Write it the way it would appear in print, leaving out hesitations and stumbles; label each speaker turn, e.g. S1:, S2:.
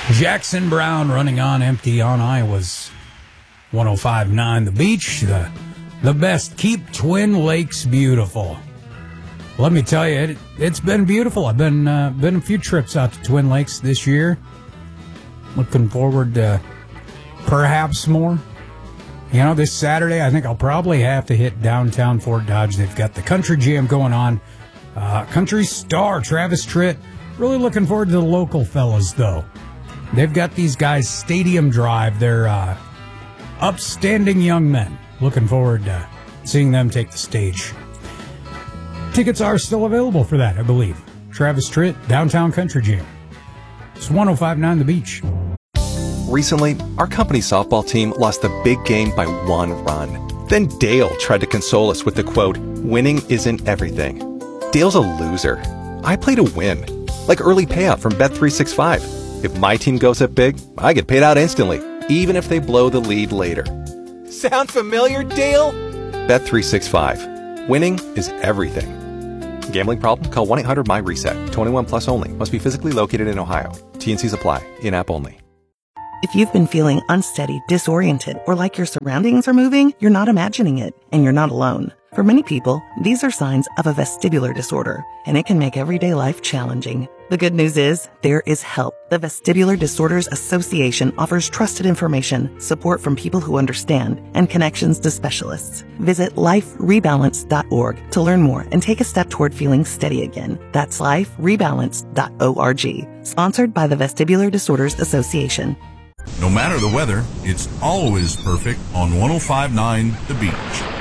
S1: Jackson Brown running on empty on Iowa's 105.9 The Beach. The best. Keep Twin Lakes beautiful. Let me tell you, it's been beautiful. I've been a few trips out to Twin Lakes this year. Looking forward to perhaps more. You know, this Saturday, I think I'll probably have to hit downtown Fort Dodge. They've got the Country Jam going on. Country star Travis Tritt. Really looking forward to the local fellas, though. They've got these guys Stadium Drive. They're upstanding young men. Looking forward to seeing them take the stage. Tickets are still available for that, I believe. Travis Tritt, Downtown Country Jam. It's 105.9 The Beach.
S2: Recently, our company softball team lost the big game by 1 run. Then Dale tried to console us with the quote, "Winning isn't everything." Dale's a loser. I play to win. Like early payout from Bet365. If my team goes up big, I get paid out instantly, even if they blow the lead later. Sound familiar, Dale? Bet365. Winning is everything. Gambling problem? Call 1-800-MY-RESET. 21 plus only. Must be physically located in Ohio. T&Cs apply. In-app only.
S3: If you've been feeling unsteady, disoriented, or like your surroundings are moving, you're not imagining it, and you're not alone. For many people, these are signs of a vestibular disorder, and it can make everyday life challenging. The good news is, there is help. The Vestibular Disorders Association offers trusted information, support from people who understand, and connections to specialists. Visit liferebalance.org to learn more and take a step toward feeling steady again. That's liferebalance.org. Sponsored by the Vestibular Disorders Association.
S4: No matter the weather, it's always perfect on 105.9 The Beach.